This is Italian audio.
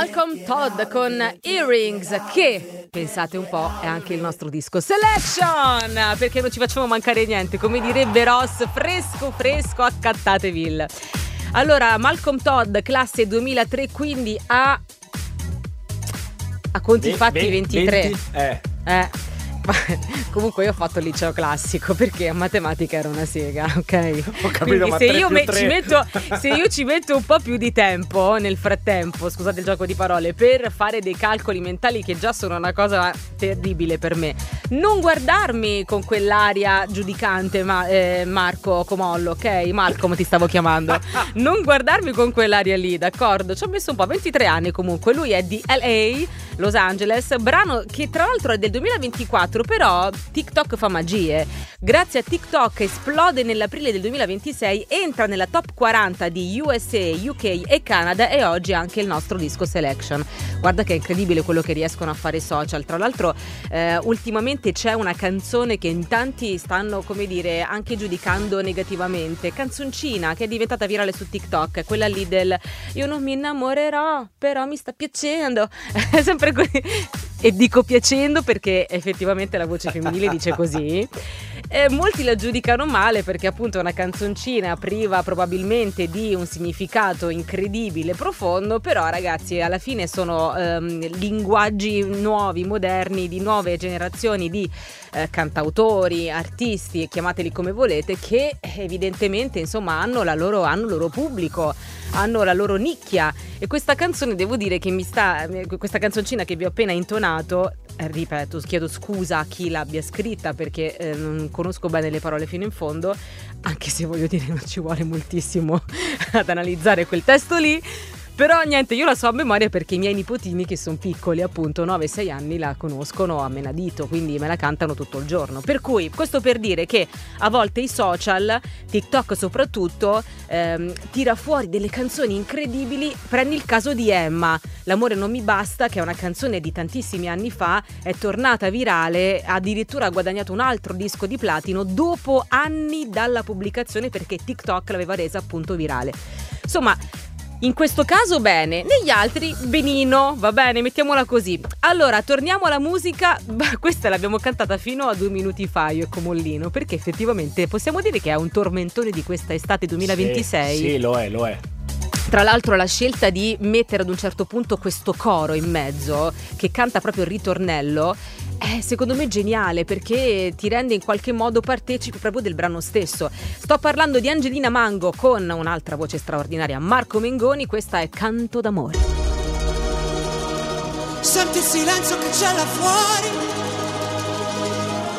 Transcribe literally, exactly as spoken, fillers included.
Malcolm Todd con Earrings, che, pensate un po', è anche il nostro disco selection, perché non ci facciamo mancare niente, come direbbe Ross, fresco fresco, accattatevi. Allora, Malcolm Todd, classe duemilatré, quindi a a conti Ve- fatti ve- ventitré. venti Eh. Eh. Comunque io ho fatto il liceo classico perché a matematica era una sega, ok? Ho capito, Quindi ma se tre io, più me- tre. ci metto, se io ci metto un po' più di tempo nel frattempo, scusate il gioco di parole, per fare dei calcoli mentali che già sono una cosa terribile per me, non guardarmi con quell'aria giudicante, ma, eh, Marco Comollo, ok? Malcolm ti stavo chiamando. Non guardarmi con quell'aria lì, d'accordo? Ci ho messo un po', ventitré anni comunque. Lui è di L A, Los Angeles, brano che tra l'altro è del duemilaventiquattro, però TikTok fa magie. Grazie a TikTok esplode nell'aprile del duemilaventisei, entra nella top quaranta di U S A, U K e Canada e oggi anche il nostro disco selection. Guarda che è incredibile quello che riescono a fare i social. Tra l'altro eh, ultimamente c'è una canzone che in tanti stanno, come dire, anche giudicando negativamente, canzoncina che è diventata virale su TikTok, quella lì del io non mi innamorerò però mi sta piacendo, è sempre così. E dico piacendo perché effettivamente la voce femminile dice così. E molti la giudicano male perché appunto è una canzoncina priva probabilmente di un significato incredibile, profondo, però ragazzi alla fine sono ehm, linguaggi nuovi, moderni, di nuove generazioni di eh, cantautori, artisti, chiamateli come volete, che evidentemente insomma hanno, la loro, hanno il loro pubblico, hanno la loro nicchia. E questa canzone devo dire che mi sta, questa canzoncina che vi ho appena intonato, eh, ripeto, chiedo scusa a chi l'abbia scritta perché eh, non conosco bene le parole fino in fondo, anche se voglio dire non ci vuole moltissimo ad analizzare quel testo lì. Però niente, io la so a memoria perché i miei nipotini, che sono piccoli, appunto nove sei anni, la conoscono a menadito, quindi me la cantano tutto il giorno. Per cui, questo per dire che a volte i social, TikTok soprattutto, ehm, tira fuori delle canzoni incredibili. Prendi il caso di Emma, L'amore non mi basta, che è una canzone di tantissimi anni fa, è tornata virale, addirittura ha guadagnato un altro disco di platino dopo anni dalla pubblicazione perché TikTok l'aveva resa appunto virale. Insomma, in questo caso bene, negli altri benino, va bene, mettiamola così. Allora, torniamo alla musica. Beh, questa l'abbiamo cantata fino a due minuti fa io e Comollino, perché effettivamente possiamo dire che è un tormentone di questa estate duemilaventisei. Sì, sì, lo è, lo è. Tra l'altro la scelta di mettere ad un certo punto questo coro in mezzo che canta proprio il ritornello è secondo me geniale perché ti rende in qualche modo partecipe proprio del brano stesso. Sto parlando di Angelina Mango con un'altra voce straordinaria, Marco Mengoni. Questa è Canto d'amore. Senti il silenzio che c'è là fuori,